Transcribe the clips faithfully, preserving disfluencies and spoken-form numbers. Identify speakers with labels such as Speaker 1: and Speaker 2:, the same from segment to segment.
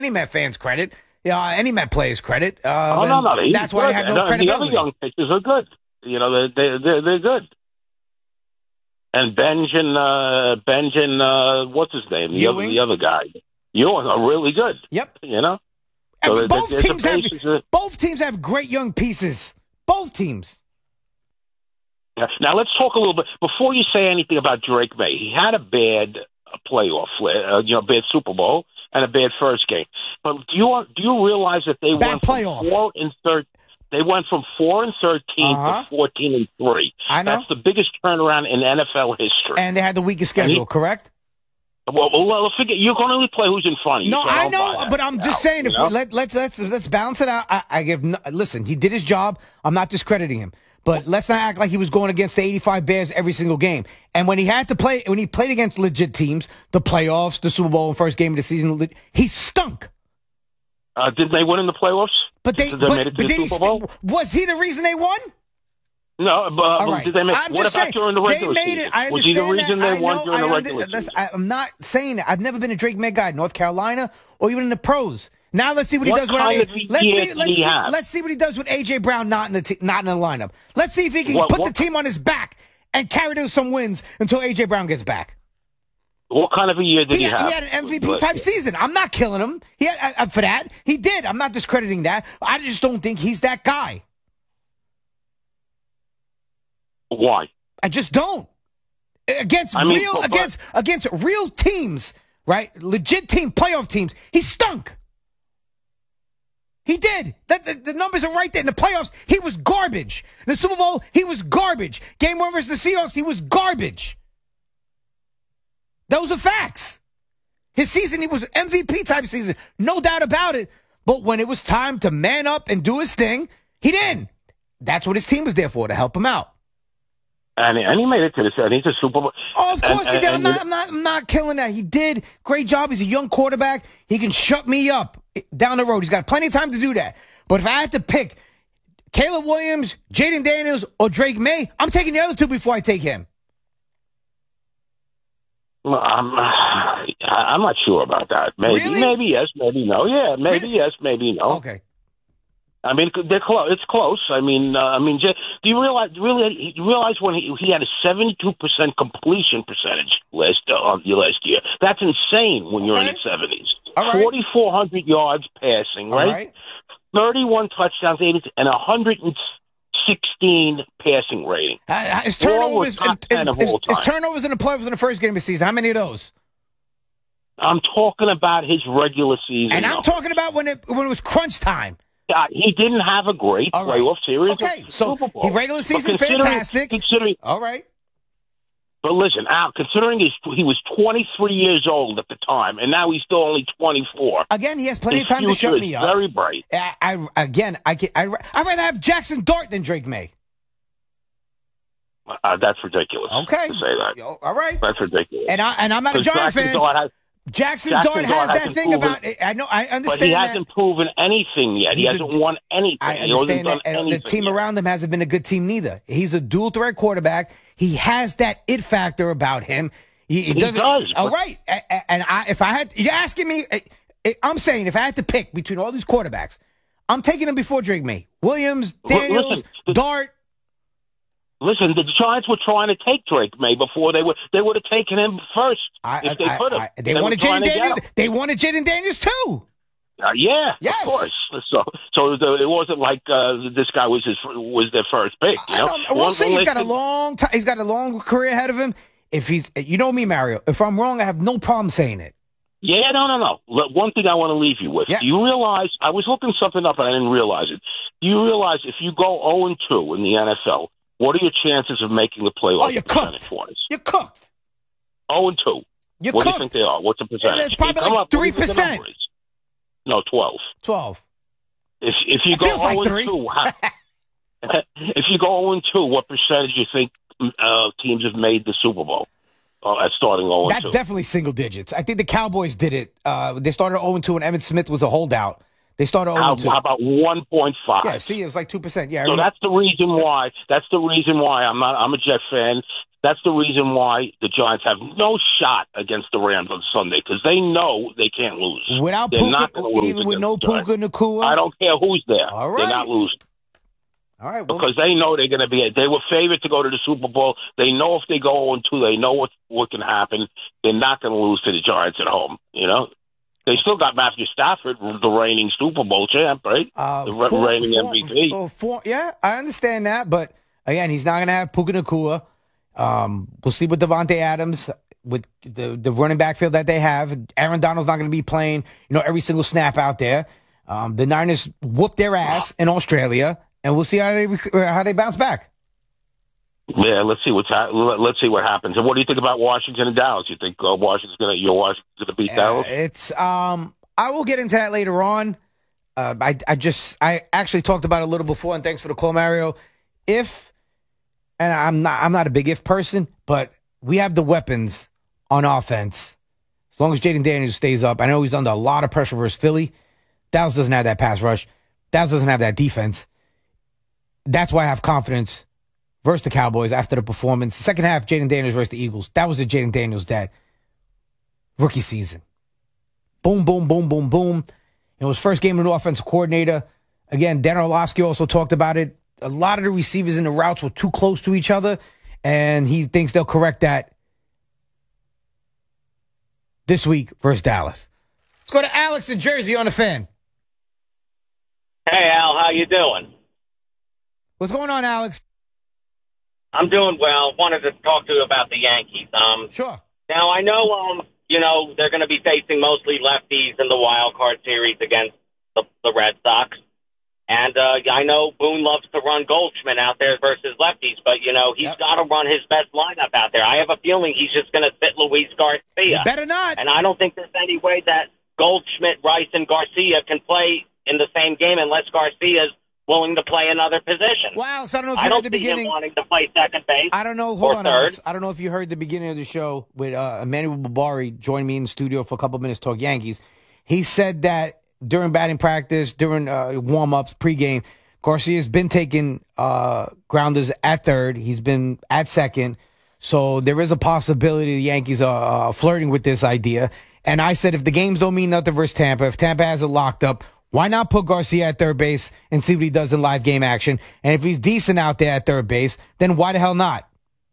Speaker 1: any Met fans credit. Yeah, any Met players credit. Uh,
Speaker 2: oh, no, no.
Speaker 1: That's why
Speaker 2: good.
Speaker 1: I have no
Speaker 2: and,
Speaker 1: credibility.
Speaker 2: The other young pitchers are good. You know, they're, they're, they're, they're good. And Benjamin, uh, Benjamin, uh, what's his name? The other, the other guy. Ewing are really good.
Speaker 1: Yep.
Speaker 2: You know?
Speaker 1: So
Speaker 2: there,
Speaker 1: both, teams have,
Speaker 2: of,
Speaker 1: both teams have great young pieces. Both teams.
Speaker 2: Now, let's talk a little bit. Before you say anything about Drake May, he had a bad playoff, uh, you know, bad Super Bowl and a bad first game. But do you do you realize that they
Speaker 1: bad
Speaker 2: went
Speaker 1: playoff.
Speaker 2: from four and third? They went from four and thirteen
Speaker 1: uh-huh.
Speaker 2: to fourteen and three.
Speaker 1: I know.
Speaker 2: That's the biggest turnaround in N F L history.
Speaker 1: And they had the weakest schedule, he, correct?
Speaker 2: Well, well, figure you're going to only play who's in front of you.
Speaker 1: No,
Speaker 2: so
Speaker 1: I know, but I'm
Speaker 2: now,
Speaker 1: just saying. If
Speaker 2: know?
Speaker 1: we, let let's let's let's balance it out. I, I give no, listen. He did his job. I'm not discrediting him, but let's not act like he was going against the eighty-five Bears every single game. And when he had to play, when he played against legit teams, the playoffs, the Super Bowl, and first game of the season, he stunk.
Speaker 2: Uh, did they win in the playoffs?
Speaker 1: But they,
Speaker 2: they
Speaker 1: but,
Speaker 2: made it to
Speaker 1: but
Speaker 2: the
Speaker 1: did
Speaker 2: Super
Speaker 1: he,
Speaker 2: Bowl?
Speaker 1: Was he the reason they won?
Speaker 2: No, but uh,
Speaker 1: right.
Speaker 2: did they make?
Speaker 1: I'm
Speaker 2: What
Speaker 1: just
Speaker 2: about
Speaker 1: saying,
Speaker 2: during the regular
Speaker 1: they made
Speaker 2: season?
Speaker 1: It, I
Speaker 2: Was he the reason
Speaker 1: that.
Speaker 2: they
Speaker 1: I
Speaker 2: won
Speaker 1: know,
Speaker 2: during
Speaker 1: I
Speaker 2: the
Speaker 1: under,
Speaker 2: regular
Speaker 1: listen,
Speaker 2: season?
Speaker 1: I'm not saying that. I've never been a Drake May guy, North Carolina, or even in the pros. Now let's see what he
Speaker 2: what
Speaker 1: does with
Speaker 2: kind
Speaker 1: A-
Speaker 2: of
Speaker 1: let's
Speaker 2: year
Speaker 1: see, let's
Speaker 2: did he
Speaker 1: see,
Speaker 2: have?
Speaker 1: let's see what he does with A J Brown not in the t- not in the lineup. Let's see if he can
Speaker 2: what,
Speaker 1: put
Speaker 2: what,
Speaker 1: the team on his back and carry to some wins until A J Brown gets back.
Speaker 2: What kind of a year did
Speaker 1: he,
Speaker 2: he,
Speaker 1: he
Speaker 2: have?
Speaker 1: He had an M V P type season. I'm not killing him. He had, uh, for that. He did. I'm not discrediting that. I just don't think he's that guy.
Speaker 2: Why?
Speaker 1: I just don't. Against
Speaker 2: I mean,
Speaker 1: real
Speaker 2: but,
Speaker 1: against against real teams, right? Legit team, playoff teams. He stunk. He did. That the, the numbers are right there. In the playoffs, he was garbage. In the Super Bowl, he was garbage. Game one versus the Seahawks, he was garbage. Those are facts. His season, he was M V P type season, no doubt about it. But when it was time to man up and do his thing, he didn't. That's what his team was there for, to help him out.
Speaker 2: And, and he made it to the and he's a Super Bowl.
Speaker 1: Oh, of course
Speaker 2: and,
Speaker 1: he did. I'm
Speaker 2: and,
Speaker 1: not, I'm not, I'm not killing that. He did great job. He's a young quarterback. He can shut me up down the road. He's got plenty of time to do that. But if I had to pick Caleb Williams, Jaden Daniels, or Drake May, I'm taking the other two before I take him.
Speaker 2: Well, I'm, I'm not sure about that. Maybe,
Speaker 1: really?
Speaker 2: maybe yes, maybe no. Yeah, maybe
Speaker 1: really?
Speaker 2: yes, maybe no.
Speaker 1: Okay.
Speaker 2: I mean, they're close. It's close. I mean, uh, I mean, do you realize? Really, you realize when he he had a seventy-two percent completion percentage last uh, last year? That's insane when you're
Speaker 1: okay.
Speaker 2: in the seventies.
Speaker 1: Right.
Speaker 2: forty-four hundred yards passing, right?
Speaker 1: right?
Speaker 2: thirty-one touchdowns, eighty, and one hundred sixteen passing rating.
Speaker 1: Uh, his turnovers,
Speaker 2: top ten of all
Speaker 1: his,
Speaker 2: time.
Speaker 1: his turnovers in the playoffs in the first game of the season. How many of those?
Speaker 2: I'm talking about his regular season.
Speaker 1: And I'm
Speaker 2: numbers.
Speaker 1: talking about when it when it was crunch time.
Speaker 2: Uh, he didn't have a great
Speaker 1: All right.
Speaker 2: playoff series.
Speaker 1: Okay, so
Speaker 2: Super Bowl.
Speaker 1: he regular season
Speaker 2: considering,
Speaker 1: fantastic.
Speaker 2: Considering,
Speaker 1: all right.
Speaker 2: But listen, Al, considering his, he was twenty-three years old at the time, and now he's still only twenty-four.
Speaker 1: Again, he has plenty
Speaker 2: his
Speaker 1: of time to shut
Speaker 2: is
Speaker 1: me up.
Speaker 2: Very bright.
Speaker 1: I, I again, I can, I I'd rather have Jackson Dart than Drake May.
Speaker 2: Uh, that's ridiculous.
Speaker 1: Okay,
Speaker 2: to say that.
Speaker 1: All right,
Speaker 2: that's ridiculous.
Speaker 1: And I and I'm not a Giant
Speaker 2: Jackson
Speaker 1: fan.
Speaker 2: Dart has,
Speaker 1: Jackson,
Speaker 2: Jackson
Speaker 1: Dart
Speaker 2: Dart
Speaker 1: has that thing
Speaker 2: proven,
Speaker 1: about. I know, I understand,
Speaker 2: but he
Speaker 1: that.
Speaker 2: hasn't proven anything yet. He's he hasn't a, won anything.
Speaker 1: I
Speaker 2: he
Speaker 1: understand
Speaker 2: hasn't
Speaker 1: that,
Speaker 2: done
Speaker 1: and the team
Speaker 2: yet.
Speaker 1: around him hasn't been a good team neither. He's a dual threat quarterback. He has that it factor about him. He, he,
Speaker 2: he
Speaker 1: doesn't,
Speaker 2: does.
Speaker 1: All right, and I, if I had, you're asking me, I'm saying if I had to pick between all these quarterbacks, I'm taking him before Drake May. Williams, Daniels,
Speaker 2: Listen, the,
Speaker 1: Dart.
Speaker 2: Listen, the Giants were trying to take Drake May before they would. They would have taken him first
Speaker 1: I,
Speaker 2: if they
Speaker 1: I,
Speaker 2: could have.
Speaker 1: I, they, they wanted Jaden Daniels. They wanted Jaden Daniels too.
Speaker 2: Uh, yeah,
Speaker 1: yes.
Speaker 2: of course. So, so the, it wasn't like uh, this guy was his was their first pick. You know,
Speaker 1: we'll
Speaker 2: one,
Speaker 1: see.
Speaker 2: one
Speaker 1: He's got a
Speaker 2: could,
Speaker 1: long time. He's got a long career ahead of him. If he's, you know me, Mario. If I'm wrong, I have no problem saying it.
Speaker 2: Yeah, no, no, no. Look, one thing I want to leave you with.
Speaker 1: Yeah.
Speaker 2: Do you realize? I was looking something up and I didn't realize it. Do you realize if you go zero and two in the N F L, what are your chances of making the playoffs?
Speaker 1: Oh, you're cooked. You're cooked.
Speaker 2: zero and two.
Speaker 1: You're
Speaker 2: what
Speaker 1: cooked.
Speaker 2: do you think they are? What's the percentage?
Speaker 1: It's probably
Speaker 2: Come
Speaker 1: like
Speaker 2: up,
Speaker 1: three percent.
Speaker 2: No, twelve.
Speaker 1: Twelve.
Speaker 2: If if you
Speaker 1: it
Speaker 2: go
Speaker 1: feels like
Speaker 2: zero and
Speaker 1: three.
Speaker 2: two, how, if you go zero and two, what percentage do you think uh, teams have made the Super Bowl uh, at starting zero and two?
Speaker 1: That's definitely single digits. I think the Cowboys did it. Uh, they started zero and two, and Emmitt Smith was a holdout. They started zero and two.
Speaker 2: How, how about one point five?
Speaker 1: Yeah, see, it was like two percent. Yeah.
Speaker 2: So that's the reason why. That's the reason why I'm not. I'm a Jet fan. That's the reason why the Giants have no shot against the Rams on Sunday, because they know they can't lose.
Speaker 1: Without
Speaker 2: They're
Speaker 1: Puka,
Speaker 2: not going to lose
Speaker 1: even with no
Speaker 2: against the Giants.
Speaker 1: Puka Nacua?
Speaker 2: I don't care who's there.
Speaker 1: All right.
Speaker 2: They're not losing.
Speaker 1: All right. Well,
Speaker 2: because they know they're going to be. They were favored to go to the Super Bowl. They know if they go on two, they know what what can happen. They're not going to lose to the Giants at home. You know, they still got Matthew Stafford, the reigning Super Bowl champ, right?
Speaker 1: Uh,
Speaker 2: the
Speaker 1: four,
Speaker 2: reigning
Speaker 1: four,
Speaker 2: M V P.
Speaker 1: Four, four, yeah, I understand that, but again, he's not going to have Puka Nacua. Um, we'll see with Devontae Adams with the the running back field that they have. Aaron Donald's not going to be playing, you know, every single snap out there. Um, the Niners whooped their ass in Australia, and we'll see how they how they bounce back.
Speaker 2: Yeah, let's see what's ha- let's see what happens. And what do you think about Washington and Dallas? You think uh, Washington's going to your Washington's going to beat
Speaker 1: uh,
Speaker 2: Dallas?
Speaker 1: It's um, I will get into that later on. Uh, I I just I actually talked about it a little before, and thanks for the call, Mario. If and I'm not I'm not a big if person, but we have the weapons on offense. As long as Jaden Daniels stays up, I know he's under a lot of pressure versus Philly. Dallas doesn't have that pass rush. Dallas doesn't have that defense. That's why I have confidence versus the Cowboys after the performance. Second half, Jaden Daniels versus the Eagles. That was the Jaden Daniels that rookie season. Boom, boom, boom, boom, boom. It was first game of the offensive coordinator. Again, Dan Orlovsky also talked about it. A lot of the receivers in the routes were too close to each other, and he thinks they'll correct that this week versus Dallas. Let's go to Alex in Jersey on the Fan.
Speaker 3: Hey, Al, how you doing?
Speaker 1: What's going on, Alex?
Speaker 3: I'm doing well. Wanted to talk to you about the Yankees. Um,
Speaker 1: Sure.
Speaker 3: Now, I know, um, you know, they're going to be facing mostly lefties in the wild card series against the, the Red Sox. And uh, I know Boone loves to run Goldschmidt out there versus lefties, but, you know, he's
Speaker 1: Yep.
Speaker 3: got to run his best lineup out there. I have a feeling he's just going to sit Luis Garcia.
Speaker 1: You better not.
Speaker 3: And I don't think there's any way that Goldschmidt, Rice, and Garcia can play in the same game unless Garcia's willing to play another position.
Speaker 1: Well, Alex, I don't know if you
Speaker 3: I
Speaker 1: heard
Speaker 3: don't
Speaker 1: the
Speaker 3: see
Speaker 1: beginning.
Speaker 3: him wanting to play second base.
Speaker 1: I don't know. Hold
Speaker 3: or
Speaker 1: on,
Speaker 3: third.
Speaker 1: Alex. I don't know if you heard the beginning of the show with uh, Emmanuel Barbari joined me in the studio for a couple of minutes to talk Yankees. He said that during batting practice, during uh, warm-ups, pregame, Garcia's been taking uh, grounders at third. He's been at second. So there is a possibility the Yankees are uh, flirting with this idea. And I said if the games don't mean nothing versus Tampa, if Tampa has it locked up, why not put Garcia at third base and see what he does in live game action? And if he's decent out there at third base, then why the hell not?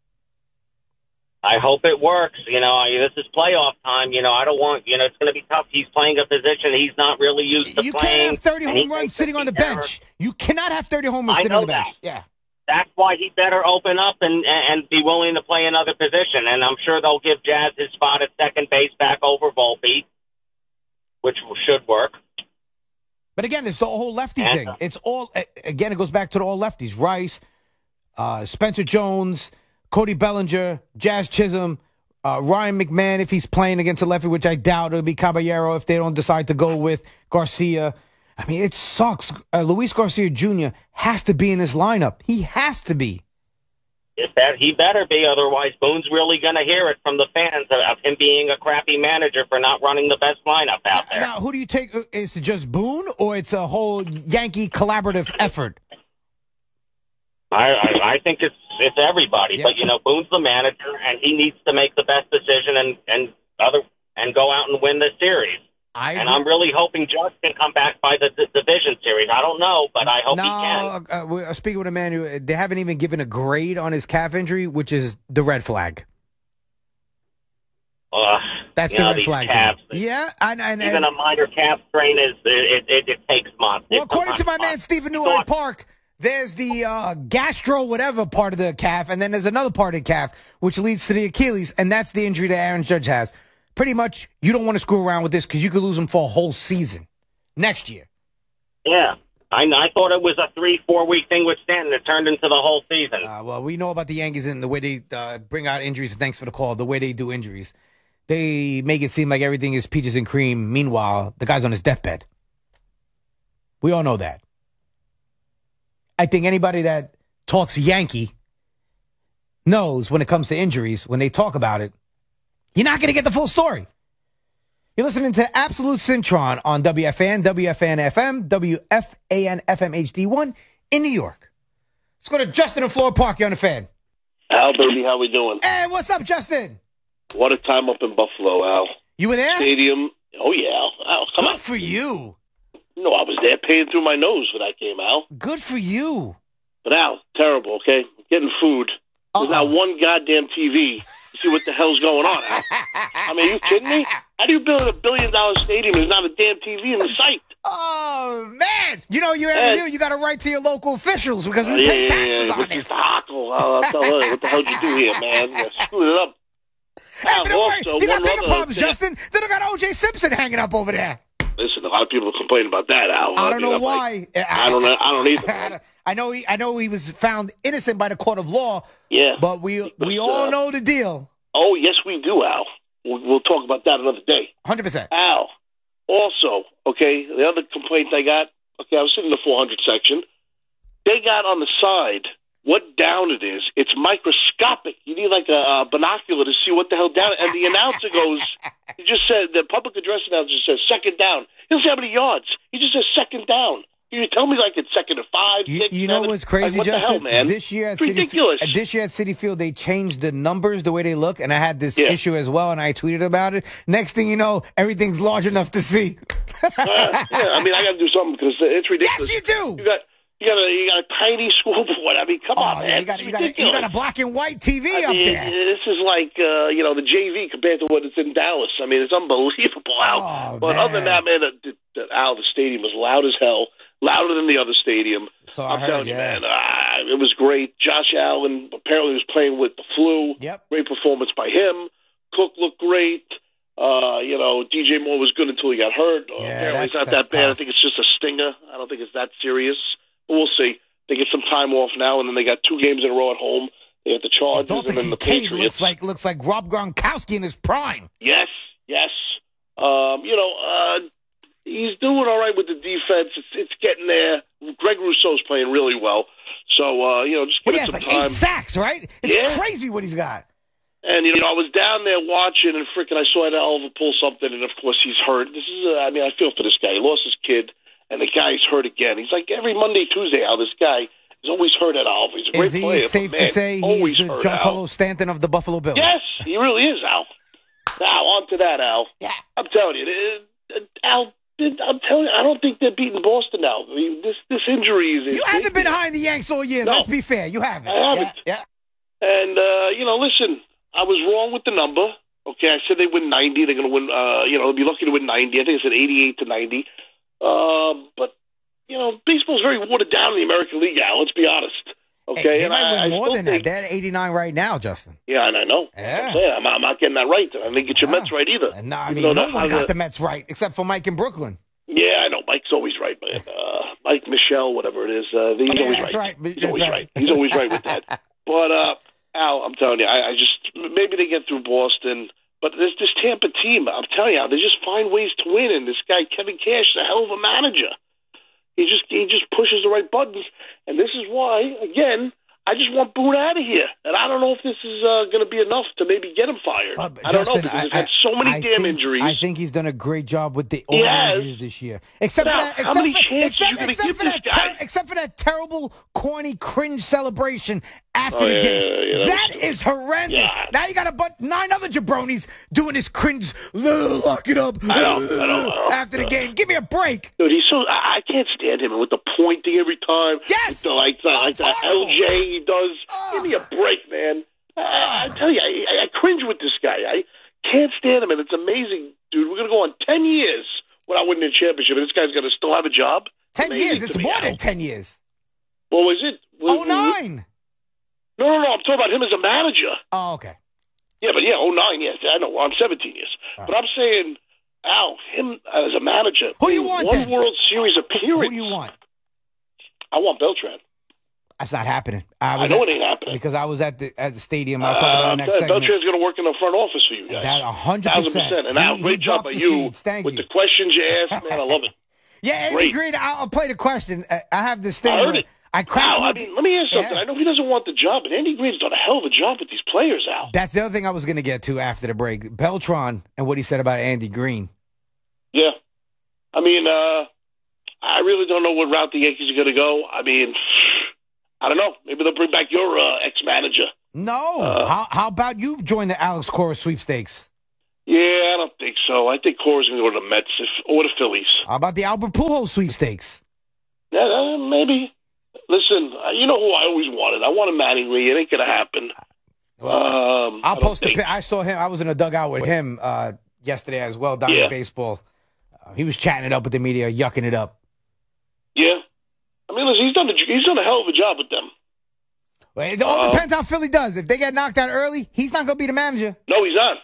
Speaker 3: I hope it works. You know, I, this is playoff time. You know, I don't want, you know, it's going to be tough. He's playing a position he's not really used to
Speaker 1: You
Speaker 3: playing.
Speaker 1: can't have thirty
Speaker 3: and he
Speaker 1: home runs
Speaker 3: takes
Speaker 1: sitting on the
Speaker 3: error.
Speaker 1: bench. You cannot have thirty home runs
Speaker 3: I
Speaker 1: sitting on
Speaker 3: know
Speaker 1: the bench.
Speaker 3: that.
Speaker 1: Yeah.
Speaker 3: That's why he better open up and and be willing to play another position. And I'm sure they'll give Jazz his spot at second base back over Volpe, which should work.
Speaker 1: But again, it's the whole lefty
Speaker 3: And,
Speaker 1: thing.
Speaker 3: uh,
Speaker 1: It's all, again, it goes back to the all lefties. Rice, uh, Spencer Jones, Cody Bellinger, Jazz Chisholm, uh, Ryan McMahon, if he's playing against a lefty, which I doubt it'll be Caballero if they don't decide to go with Garcia. I mean, it sucks. Uh, Luis Garcia Junior has to be in this lineup. He has to be.
Speaker 3: If that he better be, otherwise Boone's really going to hear it from the fans of, of him being a crappy manager for not running the best lineup out there.
Speaker 1: Now, who do you take? Is it just Boone or it's a whole Yankee collaborative effort?
Speaker 3: I, I, I think it's it's everybody,
Speaker 1: Yeah.
Speaker 3: but you know Boone's the manager, and he needs to make the best decision and and other and go out and win the series.
Speaker 1: I
Speaker 3: And I'm really hoping Judge can come back by the, the division series. I don't know, but I hope
Speaker 1: no,
Speaker 3: he can.
Speaker 1: uh, we're speaking with a man who they haven't even given a grade on his calf injury, which is the red flag.
Speaker 3: Uh,
Speaker 1: That's
Speaker 3: you
Speaker 1: the
Speaker 3: know,
Speaker 1: red
Speaker 3: these
Speaker 1: flag. to
Speaker 3: calves,
Speaker 1: me. Yeah, and, and,
Speaker 3: even
Speaker 1: and
Speaker 3: a minor calf strain is it, it, it takes months.
Speaker 1: well,
Speaker 3: It
Speaker 1: according to my
Speaker 3: sometimes
Speaker 1: man
Speaker 3: months.
Speaker 1: Stephen
Speaker 3: He
Speaker 1: Newell
Speaker 3: thought-
Speaker 1: Park, there's the uh, gastro whatever part of the calf, and then there's another part of the calf which leads to the Achilles, and that's the injury that Aaron Judge has. Pretty much, you don't want to screw around with this because you could lose him for a whole season next year.
Speaker 3: Yeah. I, I thought it was a three, four week thing with Stanton. It turned into the whole season.
Speaker 1: Uh, well, we know about the Yankees and the way they uh, bring out injuries. Thanks for the call. The way they do injuries, they make it seem like everything is peaches and cream. Meanwhile, the guy's on his deathbed. We all know that. I think anybody that talks Yankee knows when it comes to injuries, when they talk about it, you're not going to get the full story. You're listening to Absolute Syntron on W F A N, W F A N F M, W F A N F M H D one in New York. Let's go to Justin in Florida Park. You're on the Fan.
Speaker 4: Al, baby, how we doing?
Speaker 1: Hey, what's up, Justin?
Speaker 4: What a time up in Buffalo, Al.
Speaker 1: You were there?
Speaker 4: Stadium. Oh, yeah, Al. Al come
Speaker 1: Good
Speaker 4: on.
Speaker 1: for you.
Speaker 4: No, I was there paying through my nose for that game, Al.
Speaker 1: Good for you.
Speaker 4: But, Al, terrible, okay? Getting food. There's
Speaker 1: Uh-oh.
Speaker 4: not one goddamn T V to see what the hell's going on, Al. I mean, are you kidding me? How do you build a billion-dollar stadium and there's not a damn T V in the site?
Speaker 1: Oh, man. You know, you have
Speaker 4: Man.
Speaker 1: to do, you got to write to your local officials because we
Speaker 4: Uh, yeah,
Speaker 1: pay
Speaker 4: yeah,
Speaker 1: taxes
Speaker 4: yeah.
Speaker 1: on
Speaker 4: What's
Speaker 1: this.
Speaker 4: this hackle? I'll, I'll tell her, what the hell did you do here, man? You screwed it up.
Speaker 1: Hey,
Speaker 4: Al,
Speaker 1: but don't worry.
Speaker 4: also,
Speaker 1: You got
Speaker 4: one
Speaker 1: bigger
Speaker 4: other
Speaker 1: problems,
Speaker 4: thing-
Speaker 1: Justin. They don't got O J Simpson hanging up over there.
Speaker 4: Listen, a lot of people complain about that, Al.
Speaker 1: I don't
Speaker 4: mean,
Speaker 1: know
Speaker 4: I'm
Speaker 1: why.
Speaker 4: like, I don't know. I don't either.
Speaker 1: I,
Speaker 4: Man.
Speaker 1: don't- I know he. I know he was found innocent by the court of law.
Speaker 4: Yeah.
Speaker 1: But we we
Speaker 4: But,
Speaker 1: all
Speaker 4: uh,
Speaker 1: know the deal.
Speaker 4: Oh, yes, we do, Al. We'll, we'll talk about that another day.
Speaker 1: Hundred percent.
Speaker 4: Al, also, okay, the other complaint I got, okay, I was sitting in the four hundred section. They got on the side what down it is. It's microscopic. You need like a, a binocular to see what the hell down. And the announcer goes, he just said, the public address announcer says second down. He doesn't say how many yards. He just says second down. You tell me like it's second to five,
Speaker 1: You,
Speaker 4: six,
Speaker 1: you know
Speaker 4: seven.
Speaker 1: what's crazy,
Speaker 4: like, what
Speaker 1: Justin?
Speaker 4: the hell, man?
Speaker 1: This year at
Speaker 4: It's
Speaker 1: Citi,
Speaker 4: ridiculous.
Speaker 1: this year at Citi Field, they changed the numbers the way they look, and I had this
Speaker 4: Yeah.
Speaker 1: issue as well, and I tweeted about it. Next thing you know, everything's large enough to see.
Speaker 4: uh, yeah, I mean, I got to do something because it's ridiculous.
Speaker 1: Yes, you do.
Speaker 4: You got, you got a, you got a tiny scoreboard. I mean, come
Speaker 1: Oh,
Speaker 4: on,
Speaker 1: yeah,
Speaker 4: man.
Speaker 1: you got,
Speaker 4: It's
Speaker 1: you, got a, you
Speaker 4: ridiculous.
Speaker 1: got a black and white T V
Speaker 4: I
Speaker 1: up
Speaker 4: mean,
Speaker 1: there.
Speaker 4: This is like, uh, you know, the J V compared to what it's in Dallas. I mean, it's unbelievable, Al.
Speaker 1: Oh,
Speaker 4: but
Speaker 1: man.
Speaker 4: other than that, man, the, the, Al, the stadium was loud as hell, louder than the other stadium.
Speaker 1: So I
Speaker 4: I'm
Speaker 1: heard,
Speaker 4: telling you,
Speaker 1: yeah.
Speaker 4: man, ah, it was great. Josh Allen apparently was playing with the flu.
Speaker 1: Yep.
Speaker 4: Great performance by him. Cook looked great. Uh, you know, D J Moore was good until he got hurt. Uh,
Speaker 1: Yeah,
Speaker 4: apparently it's
Speaker 1: that's-
Speaker 4: not
Speaker 1: that's
Speaker 4: that bad.
Speaker 1: tough.
Speaker 4: I think it's just a stinger. I don't think it's that serious. But we'll see. They get some time off now, and then they got two games in a row at home. They got the
Speaker 1: I
Speaker 4: Chargers
Speaker 1: don't
Speaker 4: and
Speaker 1: think
Speaker 4: then the
Speaker 1: Kincaid
Speaker 4: Patriots.
Speaker 1: looks like looks like Rob Gronkowski in his prime.
Speaker 4: Yes, yes. Um, you know, uh, he's doing all right with the defense. It's, it's getting there. Greg Rousseau's playing really well. So, uh, you know, just
Speaker 1: What
Speaker 4: give
Speaker 1: he
Speaker 4: it
Speaker 1: has,
Speaker 4: some
Speaker 1: like
Speaker 4: time.
Speaker 1: eight sacks, right? It's
Speaker 4: Yeah.
Speaker 1: crazy what he's got.
Speaker 4: And, you know, I was down there watching, and freaking I saw Alva pull something, and, of course, he's hurt. This is, uh, I mean, I feel for this guy. He lost his kid, and the guy's hurt again. He's like every Monday, Tuesday, Al, this guy is always hurt at Alva. He's a great
Speaker 1: Is he
Speaker 4: player,
Speaker 1: safe
Speaker 4: but, man,
Speaker 1: to say
Speaker 4: always
Speaker 1: he's the
Speaker 4: hurt, Al.
Speaker 1: Giancarlo Stanton of the Buffalo Bills?
Speaker 4: Yes, he really is, Al. Now, on to that, Al.
Speaker 1: Yeah.
Speaker 4: I'm telling you, uh, uh, Al, I'm telling you, I don't think they're beating Boston now. I mean, this this injury is.
Speaker 1: You haven't been behind the Yanks all year.
Speaker 4: No.
Speaker 1: Let's be fair. You haven't.
Speaker 4: I haven't.
Speaker 1: Yeah.
Speaker 4: And, uh, you know, listen, I was wrong with the number. Okay, I said they win ninety. They're going to win, uh, you know, they'll be lucky to win ninety. I think I said eighty-eight to ninety. Uh, but, you know, baseball's very watered down in the American League, Al. Let's be honest.
Speaker 1: Hey,
Speaker 4: Okay,
Speaker 1: they
Speaker 4: and
Speaker 1: might
Speaker 4: I,
Speaker 1: win
Speaker 4: I
Speaker 1: more
Speaker 4: still
Speaker 1: than
Speaker 4: think,
Speaker 1: that. They're at eighty-nine right now, Justin.
Speaker 4: Yeah, and I know.
Speaker 1: Yeah.
Speaker 4: I'm, saying, I'm, I'm not getting that right. I didn't get your
Speaker 1: Yeah.
Speaker 4: Mets right either.
Speaker 1: And no, I
Speaker 4: Even
Speaker 1: mean,
Speaker 4: though
Speaker 1: no
Speaker 4: the-
Speaker 1: one got
Speaker 4: the-
Speaker 1: the Mets right except for Mike in Brooklyn.
Speaker 4: Yeah, I know. Mike's always right, man. Uh, Mike Michelle, whatever it is, uh, he's
Speaker 1: yeah,
Speaker 4: always
Speaker 1: that's
Speaker 4: right.
Speaker 1: right. But
Speaker 4: He's
Speaker 1: that's
Speaker 4: always
Speaker 1: right.
Speaker 4: right. He's always right with that. But uh, Al, I'm telling you, I, I just maybe they get through Boston, but there's this Tampa team. I'm telling you, they just find ways to win. And this guy Kevin Cash is a hell of a manager. He just he just pushes the right buttons, and this is why again. I just want Boone out of here, and I don't know if this is uh, going to be enough to maybe get him fired.
Speaker 1: Uh,
Speaker 4: I don't know
Speaker 1: Justin,
Speaker 4: because he's
Speaker 1: I-
Speaker 4: had so many
Speaker 1: I
Speaker 4: damn
Speaker 1: think-
Speaker 4: injuries.
Speaker 1: I think he's done a great job with the
Speaker 4: He
Speaker 1: all
Speaker 4: has.
Speaker 1: injuries this year. Except
Speaker 4: Now,
Speaker 1: for that,
Speaker 4: how
Speaker 1: except
Speaker 4: many
Speaker 1: for,
Speaker 4: chances
Speaker 1: except,
Speaker 4: you gonna
Speaker 1: except
Speaker 4: give
Speaker 1: for
Speaker 4: this
Speaker 1: that
Speaker 4: guy?
Speaker 1: except for that terrible, corny, cringe celebration after
Speaker 4: Oh,
Speaker 1: the
Speaker 4: yeah,
Speaker 1: game.
Speaker 4: yeah, yeah, that
Speaker 1: that
Speaker 4: was-
Speaker 1: is horrendous.
Speaker 4: Yeah.
Speaker 1: Now you got a bunch nine other jabronis doing this cringe, lock it up
Speaker 4: I know, I know, I know.
Speaker 1: after the game. Give me a break.
Speaker 4: Dude, he's so I, I can't stand him with the pointing every time.
Speaker 1: Yes!
Speaker 4: With the, like the,
Speaker 1: Oh,
Speaker 4: like
Speaker 1: it's
Speaker 4: that
Speaker 1: horrible.
Speaker 4: L J he does.
Speaker 1: Oh.
Speaker 4: Give me a break, man. I, I tell you, I, I cringe with this guy. I can't stand him, and it's amazing, dude. We're gonna go on ten years without winning a championship, and this guy's gonna still have a job.
Speaker 1: Ten
Speaker 4: Amazing
Speaker 1: years.
Speaker 4: to
Speaker 1: It's
Speaker 4: me,
Speaker 1: more
Speaker 4: Al.
Speaker 1: than ten years.
Speaker 4: What was it? Was,
Speaker 1: Oh nine.
Speaker 4: No, no, no. I'm talking about him as a manager.
Speaker 1: Oh, okay.
Speaker 4: Yeah, but yeah, oh nine, yes. I know. I'm seventeen years.
Speaker 1: All
Speaker 4: But I'm saying, Al, him as a manager.
Speaker 1: Who do you want,
Speaker 4: One
Speaker 1: then?
Speaker 4: World Series appearance.
Speaker 1: Who do you want?
Speaker 4: I want Beltran.
Speaker 1: That's not happening. I,
Speaker 4: I
Speaker 1: was
Speaker 4: know
Speaker 1: at-
Speaker 4: it ain't happening.
Speaker 1: because I was at the at the stadium. I'll talk
Speaker 4: Uh,
Speaker 1: about it
Speaker 4: I'm
Speaker 1: in the next
Speaker 4: telling you,
Speaker 1: segment.
Speaker 4: Beltran's going to work in the front office for you guys.
Speaker 1: That a hundred
Speaker 4: Thousand
Speaker 1: percent.
Speaker 4: percent. And Al,
Speaker 1: He-
Speaker 4: great
Speaker 1: he
Speaker 4: job
Speaker 1: dropped
Speaker 4: by
Speaker 1: the
Speaker 4: you
Speaker 1: seeds. Thank
Speaker 4: with
Speaker 1: you.
Speaker 4: the questions you asked. Man, I love it.
Speaker 1: Yeah, Andy
Speaker 4: Great.
Speaker 1: Green. I'll, I'll play the question. I, I have this thing.
Speaker 4: I heard
Speaker 1: where
Speaker 4: it.
Speaker 1: I cracked.
Speaker 4: Al, I
Speaker 1: look-
Speaker 4: mean, let me ask you something.
Speaker 1: Yeah.
Speaker 4: I know he doesn't want the job, but Andy Green's done a hell of a job with these players, Al.
Speaker 1: That's the other thing I was going to get to after the break. Beltran and what he said about Andy Green.
Speaker 4: Yeah. I mean, uh, I really don't know what route the Yankees are going to go. I mean, I don't know. Maybe they'll bring back your uh, ex-manager.
Speaker 1: No.
Speaker 4: Uh,
Speaker 1: how, how about you join the Alex Cora sweepstakes?
Speaker 4: Yeah, I don't think so. I think Cora's going to go to the Mets if, or the Phillies.
Speaker 1: How about the Albert Pujols sweepstakes?
Speaker 4: Yeah, uh, maybe. Listen, uh, you know who I always wanted? I wanted Mattingly. It ain't going to happen.
Speaker 1: Well,
Speaker 4: um,
Speaker 1: I'll
Speaker 4: I
Speaker 1: post a
Speaker 4: think.
Speaker 1: pic. I saw him. I was in a dugout with him uh, yesterday as well down
Speaker 4: Yeah.
Speaker 1: in baseball. Uh, he was chatting it up with the media, yucking it up.
Speaker 4: Yeah. I mean, listen, he's done, a, he's done a hell of a job with them.
Speaker 1: Well, it all
Speaker 4: Uh,
Speaker 1: depends how Philly does. If they get knocked out early, he's not going to be the manager.
Speaker 4: No, he's not.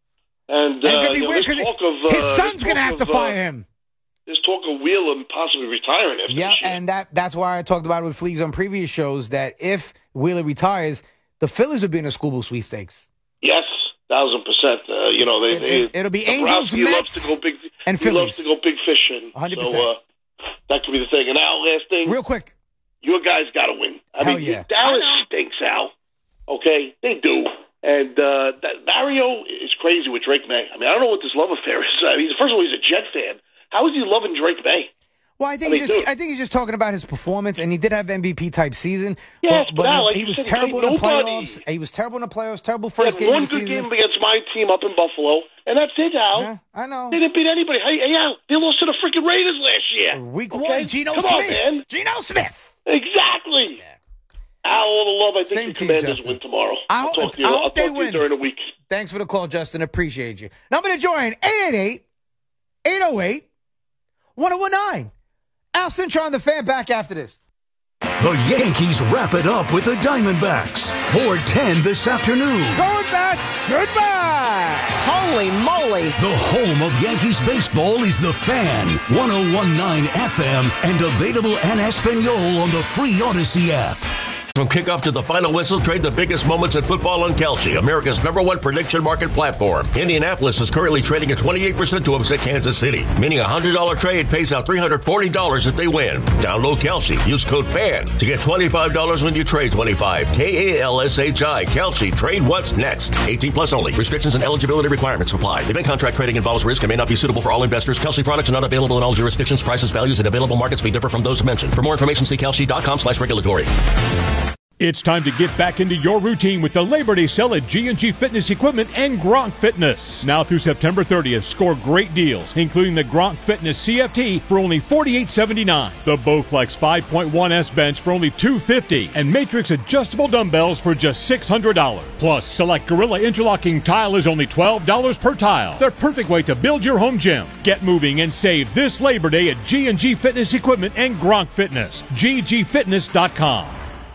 Speaker 4: And,
Speaker 1: And it's
Speaker 4: uh,
Speaker 1: going to be
Speaker 4: you know,
Speaker 1: weird
Speaker 4: there's
Speaker 1: because
Speaker 4: talk of, uh,
Speaker 1: his son's
Speaker 4: there's
Speaker 1: going to
Speaker 4: talk
Speaker 1: have to
Speaker 4: of, uh,
Speaker 1: fire him.
Speaker 4: There's talk of Wheeler possibly retiring after
Speaker 1: Yeah,
Speaker 4: this year.
Speaker 1: and that that's why I talked about it with Fleegs on previous shows that if Wheeler retires, the Phillies would be in a school bull-sweepstakes.
Speaker 4: Yes, thousand percent. Uh, you know, they,
Speaker 1: It-
Speaker 4: they,
Speaker 1: it- it'll be Angels,
Speaker 4: Dombrowski loves
Speaker 1: Mets,
Speaker 4: to go big,
Speaker 1: and
Speaker 4: he
Speaker 1: Phillies.
Speaker 4: loves to go big fishing.
Speaker 1: one hundred
Speaker 4: So
Speaker 1: percent.
Speaker 4: uh, that could be the thing. And now, last thing,
Speaker 1: Real quick.
Speaker 4: your guys got to win. I
Speaker 1: Hell
Speaker 4: mean,
Speaker 1: yeah.
Speaker 4: Dallas
Speaker 1: I know.
Speaker 4: stinks, Al. Okay, they do. And uh, that Mario is crazy with Drake May. I mean, I don't know what this love affair is. I mean, first of all, he's a Jet fan. How is he loving Drake May?
Speaker 1: Well, I think
Speaker 4: I
Speaker 1: he's
Speaker 4: mean,
Speaker 1: just,
Speaker 4: dude.
Speaker 1: I think he's just talking about his performance, and he did have M V P type season.
Speaker 4: Yes,
Speaker 1: but,
Speaker 4: but Al, like
Speaker 1: he
Speaker 4: you
Speaker 1: was
Speaker 4: said, he
Speaker 1: terrible in
Speaker 4: played
Speaker 1: the
Speaker 4: nobody.
Speaker 1: playoffs. He was terrible in the playoffs. Terrible
Speaker 4: He
Speaker 1: first
Speaker 4: had
Speaker 1: game
Speaker 4: one
Speaker 1: of the
Speaker 4: good
Speaker 1: season.
Speaker 4: game against my team up in Buffalo, and that's it, Al.
Speaker 1: Yeah, I know.
Speaker 4: They didn't beat anybody. Hey, hey, Al, they lost to the freaking Raiders last year.
Speaker 1: Week
Speaker 4: okay?
Speaker 1: one, Geno
Speaker 4: Come
Speaker 1: Smith.
Speaker 4: on, man.
Speaker 1: Geno Smith.
Speaker 4: Exactly.
Speaker 1: Yeah.
Speaker 4: Al, all the love. I think
Speaker 1: Same
Speaker 4: the
Speaker 1: team,
Speaker 4: Commanders
Speaker 1: Justin.
Speaker 4: win tomorrow.
Speaker 1: I
Speaker 4: I'll
Speaker 1: hope-
Speaker 4: talk to you.
Speaker 1: I
Speaker 4: I'll
Speaker 1: hope
Speaker 4: talk
Speaker 1: they
Speaker 4: to you
Speaker 1: win.
Speaker 4: during the week.
Speaker 1: Thanks for the call, Justin. Appreciate you. Number to join, eight eight eight, eight oh eight, one oh one nine. Al Cintron, on the Fan, back after this.
Speaker 5: The Yankees wrap it up with the Diamondbacks. four ten this afternoon.
Speaker 1: Going back, goodbye.
Speaker 6: Holy moly.
Speaker 5: The home of Yankees baseball is the Fan. one oh one point nine F M and available en Espanol on the free Odyssey app.
Speaker 7: From kickoff to the final whistle, trade the biggest moments in football on Kalshi, America's number one prediction market platform. Indianapolis is currently trading at twenty-eight percent to upset Kansas City, meaning a one hundred dollars trade pays out three hundred forty dollars if they win. Download Kalshi. Use code FAN to get twenty-five dollars when you trade twenty-five. K A L S H I. Kalshi. Trade what's next. eighteen plus only. Restrictions and eligibility requirements apply. Event contract trading involves risk and may not be suitable for all investors. Kalshi products are not available in all jurisdictions. Prices, values, and available markets may differ from those mentioned. For more information, see kalshi.com slash regulatory.
Speaker 8: It's time to get back into your routine with the Labor Day sale at G and G Fitness Equipment and Gronk Fitness. Now through September thirtieth, score great deals, including the Gronk Fitness C F T for only forty-eight seventy-nine, the Bowflex five point one S bench for only two fifty, and Matrix adjustable dumbbells for just six hundred dollars. Plus, select Gorilla interlocking tile is only twelve dollars per tile. The perfect way to build your home gym. Get moving and save this Labor Day at G and G Fitness Equipment and Gronk Fitness. G G fitness dot com.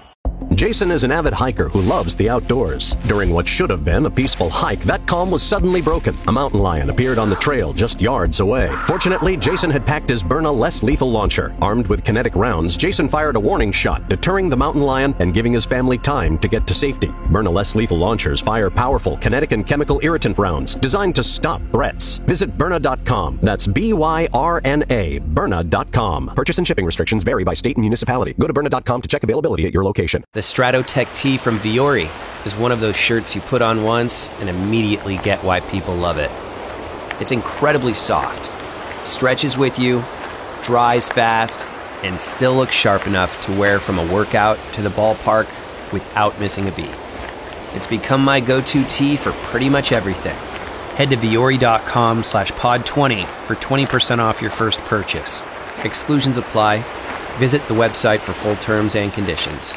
Speaker 9: Jason is an avid hiker who loves the outdoors. During what should have been a peaceful hike, that calm was suddenly broken. A mountain lion appeared on the trail just yards away. Fortunately, Jason had packed his Byrna less lethal launcher. Armed with kinetic rounds, Jason fired a warning shot, deterring the mountain lion and giving his family time to get to safety. Byrna less lethal launchers fire powerful kinetic and chemical irritant rounds designed to stop threats. Visit Byrna dot com. That's B Y R N A, Byrna dot com. Purchase and shipping restrictions vary by state and municipality. Go to Byrna dot com to check availability at your location.
Speaker 6: The Stratotech tee from Viore is one of those shirts you put on once and immediately get why people love it. It's incredibly soft, stretches with you, dries fast, and still looks sharp enough to wear from a workout to the ballpark without missing a beat. It's become my go-to tee for pretty much everything. Head to Viore.com slash pod 20 for twenty percent off your first purchase. Exclusions apply. Visit the website for full terms and conditions.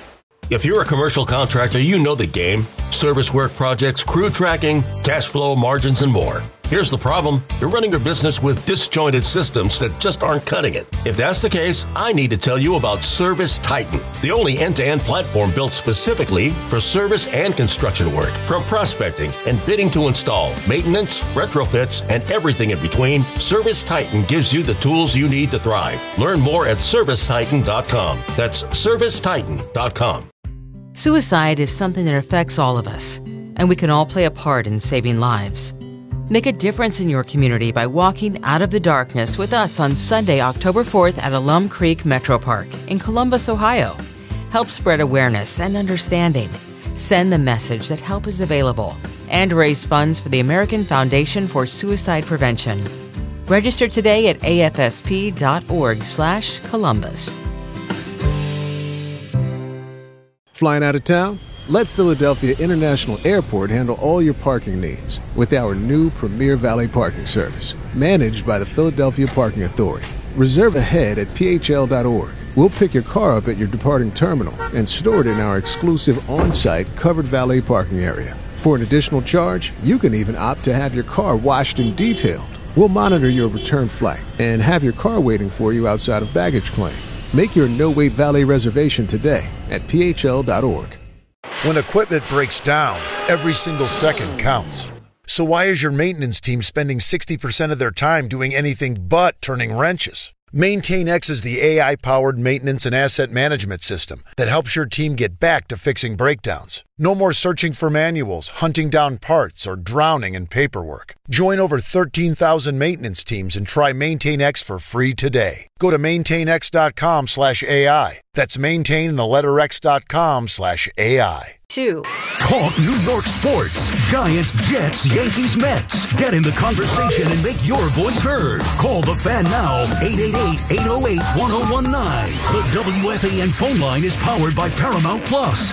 Speaker 7: If you're a commercial contractor, you know the game. Service work projects, crew tracking, cash flow, margins, and more. Here's the problem. You're running your business with disjointed systems that just aren't cutting it. If that's the case, I need to tell you about Service Titan, the only end-to-end platform built specifically for service and construction work. From prospecting and bidding to install, maintenance, retrofits, and everything in between, Service Titan gives you the tools you need to thrive. Learn more at service titan dot com. That's service titan dot com.
Speaker 10: Suicide is something that affects all of us, and we can all play a part in saving lives. Make a difference in your community by walking out of the darkness with us on Sunday, October fourth at Alum Creek Metro Park in Columbus, Ohio. Help spread awareness and understanding. Send the message that help is available and raise funds for the American Foundation for Suicide Prevention. Register today at A F S P dot org slash Columbus.
Speaker 11: Flying out of town? Let Philadelphia International Airport handle all your parking needs with our new Premier Valet Parking Service, managed by the Philadelphia Parking Authority. Reserve ahead at P H L dot org. We'll pick your car up at your departing terminal and store it in our exclusive on-site covered valet parking area. For an additional charge, you can even opt to have your car washed and detailed. We'll monitor your return flight and have your car waiting for you outside of baggage claim. Make your no-wait valet reservation today at P H L dot org.
Speaker 12: When equipment breaks down, every single second counts. So why is your maintenance team spending sixty percent of their time doing anything but turning wrenches? MaintainX is the A I-powered maintenance and asset management system that helps your team get back to fixing breakdowns. No more searching for manuals, hunting down parts, or drowning in paperwork. Join over thirteen thousand maintenance teams and try MaintainX for free today. Go to maintainx.com slash AI. That's maintain the letter x.com slash AI.
Speaker 5: Two. Talk New York sports. Giants, Jets, Yankees, Mets. Get in the conversation and make your voice heard. Call the Fan now, eight eight eight, eight oh eight, one oh one nine. The W F A N phone line is powered by Paramount Plus.